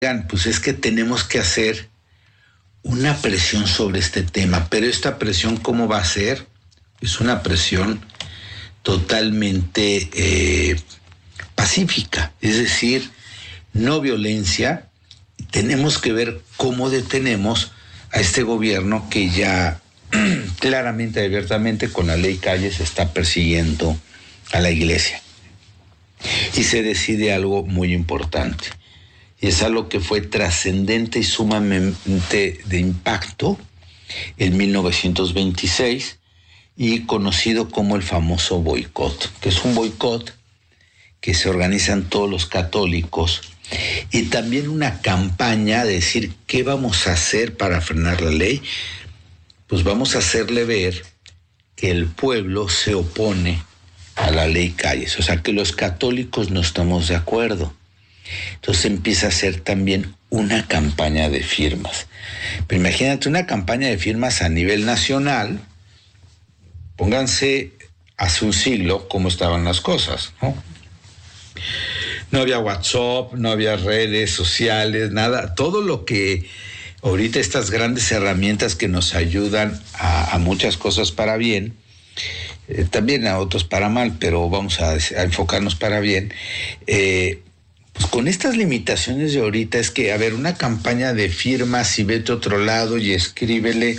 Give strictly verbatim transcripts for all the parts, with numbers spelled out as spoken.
Oigan, pues es que tenemos que hacer una presión sobre este tema, pero esta presión, ¿cómo va a ser? Es una presión totalmente eh, pacífica, es decir, no violencia. Tenemos que ver cómo detenemos a este gobierno que ya claramente, abiertamente, con la ley Calles está persiguiendo a la iglesia. Y se decide algo muy importante. Y es algo que fue trascendente y sumamente de impacto en mil novecientos veintiséis y conocido como el famoso boicot, que es un boicot que se organizan todos los católicos y también una campaña de decir qué vamos a hacer para frenar la ley. Pues vamos a hacerle ver que el pueblo se opone a la ley Calles, o sea que los católicos no estamos de acuerdo. Entonces empieza a hacer también una campaña de firmas. Pero imagínate una campaña de firmas a nivel nacional. Pónganse hace un siglo cómo estaban las cosas, ¿no? No había WhatsApp, no había redes sociales, nada. Todo lo que ahorita estas grandes herramientas que nos ayudan a, a muchas cosas para bien, eh, también a otros para mal, pero vamos a, a enfocarnos para bien. Eh, Pues con estas limitaciones de ahorita es que, a ver, una campaña de firmas y vete a otro lado y escríbele,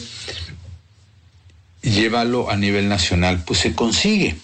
llévalo a nivel nacional, pues se consigue.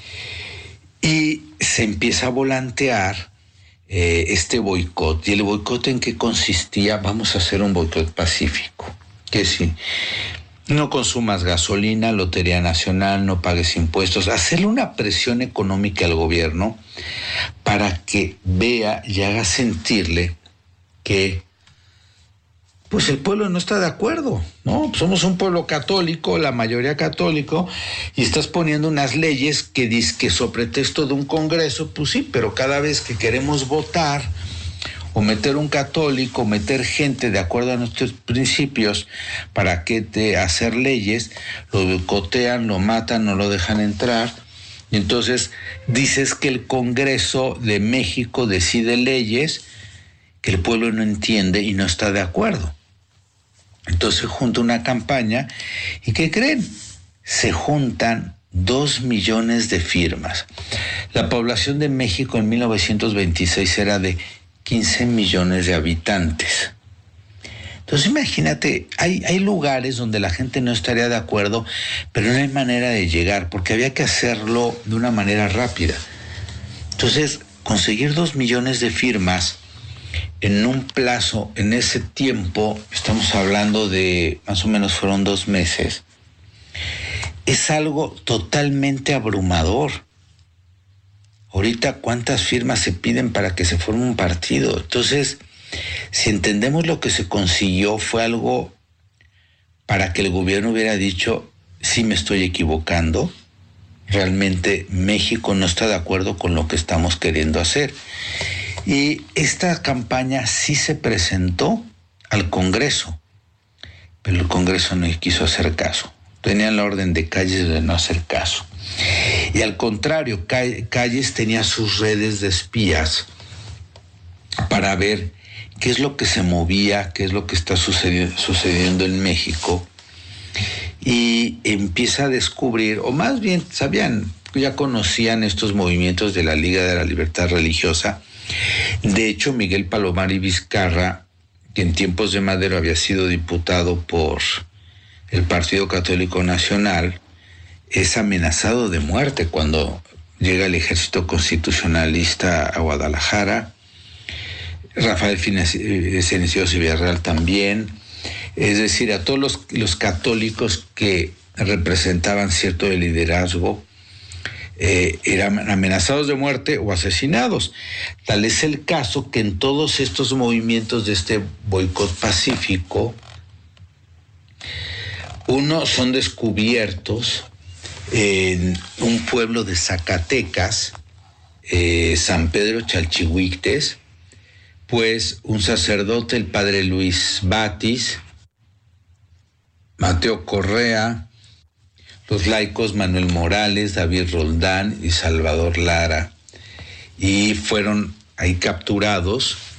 Y se empieza a volantear eh, este boicot. ¿Y el boicot en qué consistía? Vamos a hacer un boicot pacífico. Que sí, no consumas gasolina, Lotería Nacional, no pagues impuestos, hacerle una presión económica al gobierno para que vea y haga sentirle que pues el pueblo no está de acuerdo, ¿no? Somos un pueblo católico, la mayoría católico, y estás poniendo unas leyes que dice que sobre pretexto de un congreso, pues sí, pero cada vez que queremos votar o meter un católico, meter gente de acuerdo a nuestros principios para que te hacer leyes, lo boicotean, lo matan, no lo dejan entrar. Y entonces dices que el Congreso de México decide leyes que el pueblo no entiende y no está de acuerdo. Entonces junta una campaña y ¿qué creen? Se juntan dos millones de firmas. La población de México en mil novecientos veintiséis era de quince millones de habitantes. Entonces imagínate, hay, hay lugares donde la gente no estaría de acuerdo, pero no hay manera de llegar, porque había que hacerlo de una manera rápida. Entonces, conseguir dos millones de firmas en un plazo, en ese tiempo, estamos hablando de más o menos fueron dos meses, es algo totalmente abrumador. Ahorita, ¿cuántas firmas se piden para que se forme un partido? Entonces, si entendemos lo que se consiguió, fue algo para que el gobierno hubiera dicho, sí me estoy equivocando, realmente México no está de acuerdo con lo que estamos queriendo hacer. Y esta campaña sí se presentó al Congreso, pero el Congreso no quiso hacer caso. Tenían la orden de Calles de no hacer caso. Y al contrario, Calles tenía sus redes de espías para ver qué es lo que se movía, qué es lo que está sucediendo, sucediendo en México, y empieza a descubrir, o más bien sabían, ya conocían estos movimientos de la Liga de la Libertad Religiosa. De hecho, Miguel Palomar y Vizcarra, que en tiempos de Madero había sido diputado por el Partido Católico Nacional, es amenazado de muerte cuando llega el ejército constitucionalista a Guadalajara. Rafael Cereceda Villarreal también. Es decir, a todos los, los católicos que representaban cierto liderazgo eh, eran amenazados de muerte o asesinados. Tal es el caso que en todos estos movimientos de este boicot pacífico, uno son descubiertos en un pueblo de Zacatecas, eh, San Pedro Chalchihuites, pues un sacerdote, el padre Luis Batis, Mateo Correa, los laicos Manuel Morales, David Roldán y Salvador Lara, y fueron ahí capturados